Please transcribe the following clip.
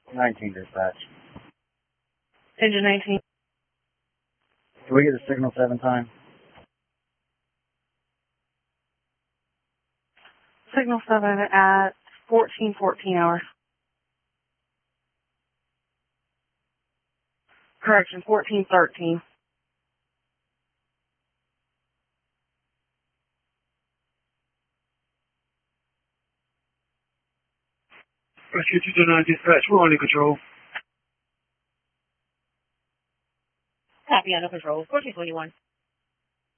19 dispatch. Engine 19. Can we get a signal 7 times? Signal 7 at 14:14 hours. Correction, 14:13. Rescue 229 dispatch, we're under control. Copy, under control. 1421.